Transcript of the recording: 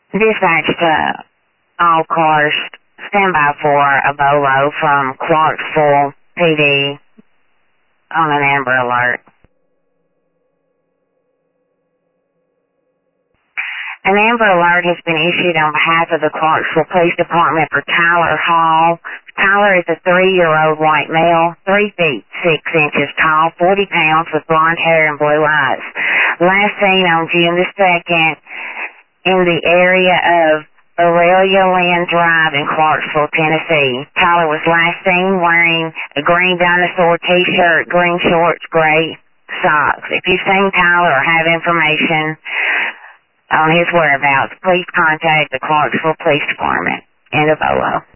Dispatch to all cars, stand by for a BOLO from Clarksville PD on an Amber Alert. An Amber Alert has been issued on behalf of the Clarksville Police Department for Tyler Hall. Tyler is a 3-year-old white male, 3 feet 6 inches tall, 40 pounds, with blonde hair and blue eyes. Last seen on June the 2nd in the area of Aurelia Lynn Drive in Clarksville, Tennessee. Tyler was last seen wearing a green dinosaur t-shirt, green shorts, gray socks. If you've seen Tyler or have information on his whereabouts, please contact the Clarksville Police Department. End of BOLO.